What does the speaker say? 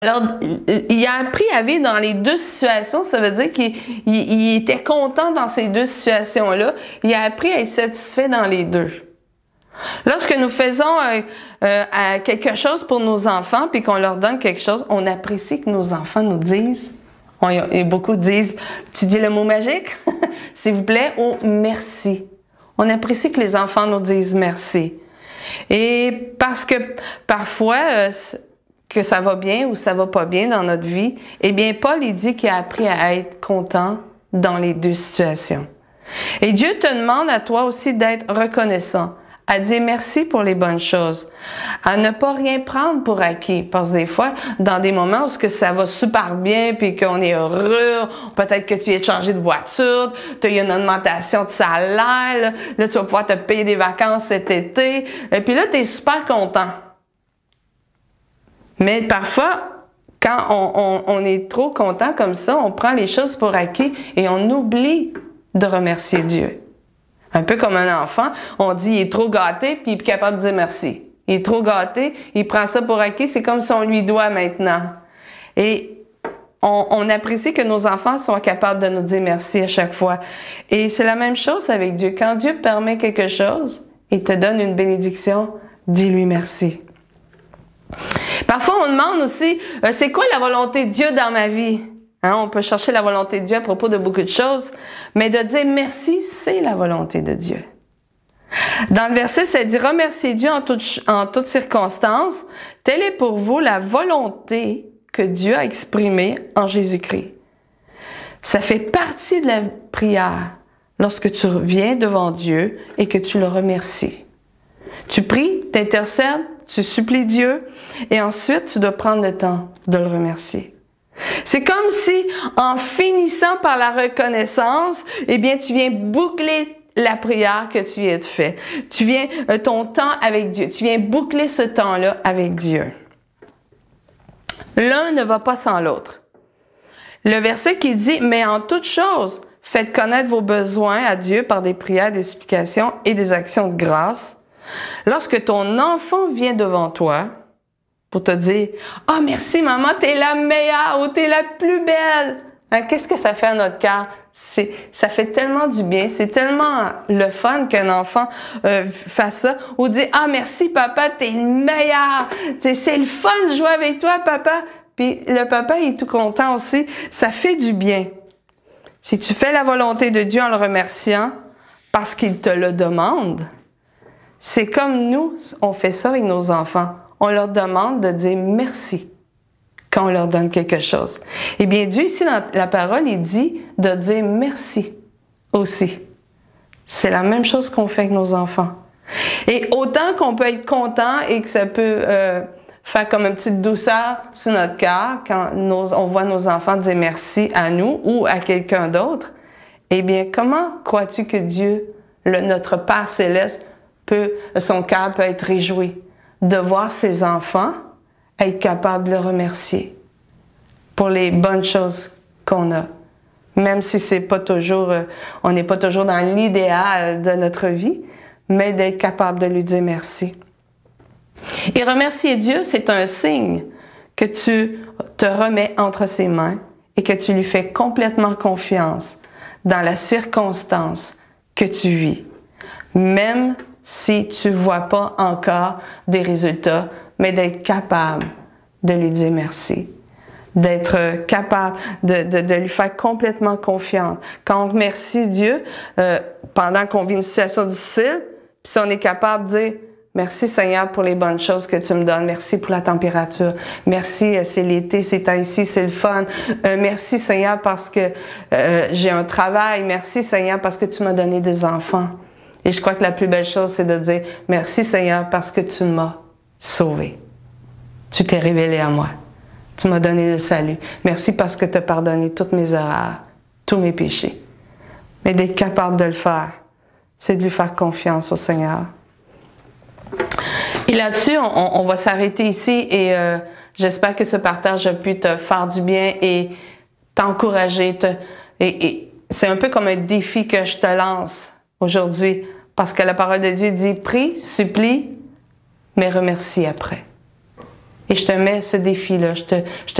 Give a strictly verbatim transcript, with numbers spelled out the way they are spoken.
Alors, il a appris à vivre dans les deux situations. Ça veut dire qu'il il, il était content dans ces deux situations-là. Il a appris à être satisfait dans les deux. Lorsque nous faisons euh, euh, quelque chose pour nos enfants puis qu'on leur donne quelque chose, on apprécie que nos enfants nous disent, on, et beaucoup disent, tu dis le mot magique, s'il vous plaît, ou merci. On apprécie que les enfants nous disent merci. Et parce que parfois, euh, que ça va bien ou ça va pas bien dans notre vie, eh bien, Paul, il dit qu'il a appris à être content dans les deux situations. Et Dieu te demande à toi aussi d'être reconnaissant, à dire merci pour les bonnes choses, à ne pas rien prendre pour acquis. Parce que des fois, dans des moments où que ça va super bien, puis qu'on est heureux, peut-être que tu es changé de voiture, tu as eu une augmentation de salaire, là, là, tu vas pouvoir te payer des vacances cet été, et puis là, tu es super content. Mais parfois, quand on, on, on est trop content comme ça, on prend les choses pour acquis et on oublie de remercier Dieu. Un peu comme un enfant, on dit il est trop gâté puis il est capable de dire merci. Il est trop gâté, il prend ça pour acquis, c'est comme si on lui doit maintenant. Et on, on apprécie que nos enfants soient capables de nous dire merci à chaque fois. Et c'est la même chose avec Dieu. Quand Dieu permet quelque chose, il te donne une bénédiction, dis-lui merci. Parfois, on demande aussi, euh, c'est quoi la volonté de Dieu dans ma vie? Hein, on peut chercher la volonté de Dieu à propos de beaucoup de choses, mais de dire merci, c'est la volonté de Dieu. Dans le verset, ça dit « Remerciez Dieu en toutes en toutes circonstances, telle est pour vous la volonté que Dieu a exprimée en Jésus-Christ. » Ça fait partie de la prière lorsque tu viens devant Dieu et que tu le remercies. Tu pries, t'intercèdes, tu supplies Dieu et ensuite tu dois prendre le temps de le remercier. C'est comme si, en finissant par la reconnaissance, eh bien, tu viens boucler la prière que tu viens de faire. Tu viens, euh, ton temps avec Dieu. Tu viens boucler ce temps-là avec Dieu. L'un ne va pas sans l'autre. Le verset qui dit, mais en toute chose, faites connaître vos besoins à Dieu par des prières, des supplications et des actions de grâce. Lorsque ton enfant vient devant toi, pour te dire « Ah, oh, merci maman, t'es la meilleure ou t'es la plus belle! Hein, » Qu'est-ce que ça fait à notre cœur? C'est, ça fait tellement du bien, c'est tellement le fun qu'un enfant euh, fasse ça. Ou dire « Ah, merci papa, t'es le meilleur! T'sais, c'est le fun de jouer avec toi, papa! » Puis le papa il est tout content aussi. Ça fait du bien. Si tu fais la volonté de Dieu en le remerciant, parce qu'il te le demande, c'est comme nous, on fait ça avec nos enfants. On leur demande de dire merci quand on leur donne quelque chose. Eh bien, Dieu, ici, dans la parole, il dit de dire merci aussi. C'est la même chose qu'on fait avec nos enfants. Et autant qu'on peut être content et que ça peut euh, faire comme une petite douceur sur notre cœur quand nos, on voit nos enfants dire merci à nous ou à quelqu'un d'autre, eh bien, comment crois-tu que Dieu, le, notre Père céleste, peut, son cœur peut être réjoui de voir ses enfants être capables de le remercier pour les bonnes choses qu'on a. Même si c'est pas toujours, euh, on n'est pas toujours dans l'idéal de notre vie, mais d'être capable de lui dire merci. Et remercier Dieu, c'est un signe que tu te remets entre ses mains et que tu lui fais complètement confiance dans la circonstance que tu vis. Même si tu ne vois pas encore des résultats, mais d'être capable de lui dire merci, d'être capable de, de, de lui faire complètement confiance. Quand on remercie Dieu, euh, pendant qu'on vit une situation difficile, puis si on est capable de dire « Merci Seigneur pour les bonnes choses que tu me donnes, merci pour la température, merci, c'est l'été, c'est temps ici, c'est le fun, euh, merci Seigneur parce que euh, j'ai un travail, merci Seigneur parce que tu m'as donné des enfants. » Et je crois que la plus belle chose, c'est de dire « Merci Seigneur parce que tu m'as sauvé. Tu t'es révélé à moi. Tu m'as donné le salut. Merci parce que tu as pardonné toutes mes erreurs, tous mes péchés. » Mais d'être capable de le faire, c'est de lui faire confiance au Seigneur. Et là-dessus, on, on va s'arrêter ici et euh, j'espère que ce partage a pu te faire du bien et t'encourager. Te, et, et c'est un peu comme un défi que je te lance aujourd'hui, parce que la parole de Dieu dit « Prie, supplie, mais remercie après. » Et je te mets ce défi-là. Je te, je te